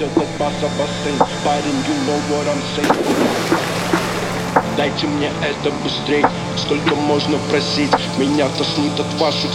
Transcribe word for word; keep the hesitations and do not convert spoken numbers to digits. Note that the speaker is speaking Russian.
этот бас обострен. Парень, you know what I'm saying. Дайте мне это быстрей, сколько можно просить. Меня тошнит от ваших